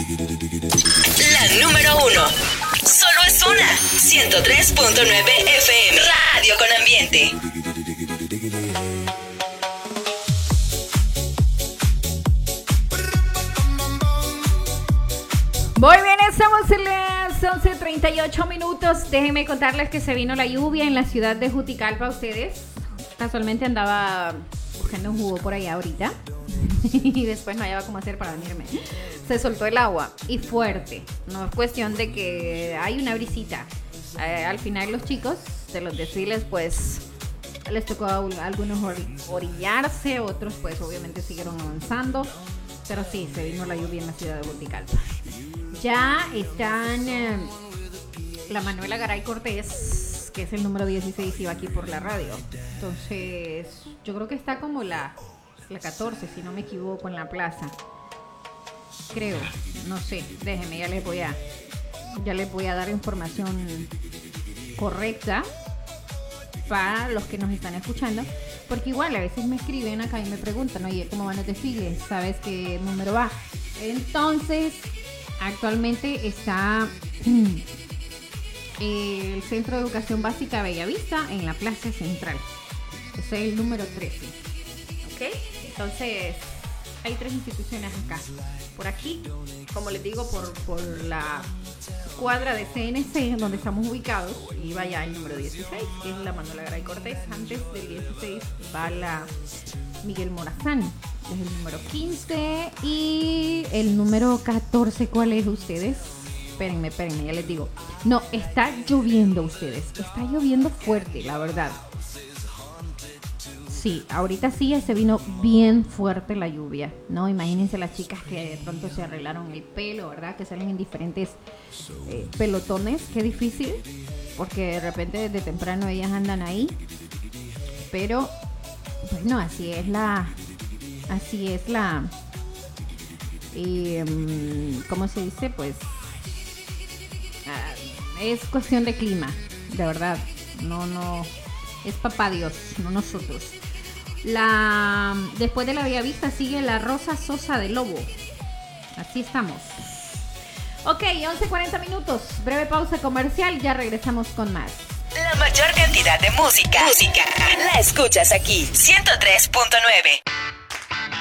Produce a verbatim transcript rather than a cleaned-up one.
La número uno. Solo es una. ciento tres punto nueve F M. Radio con ambiente. Muy bien, estamos en las once treinta y ocho minutos. Déjenme contarles que se vino la lluvia en la ciudad de Juticalpa. Ustedes, casualmente andaba buscando un jugo por allá ahorita y después no hallaba cómo hacer para venirme. Se soltó el agua y fuerte. No es cuestión de que hay una brisita. Eh, al final los chicos de los desfiles pues les tocó a algunos orillarse, otros pues obviamente siguieron avanzando. Pero sí, se vino la lluvia en la ciudad de Juticalpa. Ya están eh, la Manuela Garay Cortés, que es el número dieciséis, iba aquí por la radio. Entonces, yo creo que está como la, la catorce, si no me equivoco, en la plaza. Creo, no sé, déjenme, ya les voy a, ya les voy a dar información correcta para los que nos están escuchando. Porque igual a veces me escriben acá y me preguntan, oye, ¿cómo van los desfiles? ¿Sabes qué número va? Entonces, actualmente está el Centro de Educación Básica Bellavista en la Plaza Central. Ese es el número trece. ¿Ok? Entonces, hay tres instituciones acá. Por aquí, como les digo, por, por la cuadra de C N C, donde estamos ubicados, y va ya el número dieciséis, que es la Manuela Garay Cortés. Antes del dieciséis va la Miguel Morazán, es el número quince. Y el número catorce, ¿cuál es ustedes? Espérenme, espérenme, ya les digo. No, está lloviendo ustedes. Está lloviendo fuerte, la verdad. Sí, ahorita sí se vino bien fuerte la lluvia, ¿no? Imagínense las chicas que de pronto se arreglaron el pelo, ¿verdad? Que salen en diferentes eh, pelotones. Qué difícil, porque de repente desde temprano ellas andan ahí. Pero, bueno, así es la... Así es la... Eh, ¿Cómo se dice? Pues... Uh, es cuestión de clima, de verdad. No, no... Es papá Dios, no nosotros. La, después de la Bellavista sigue la Rosa Sosa de Lobo. Así estamos. Ok, once cuarenta minutos. Breve pausa comercial. Ya regresamos con más. La mayor cantidad de música, música la escuchas aquí. ciento tres punto nueve.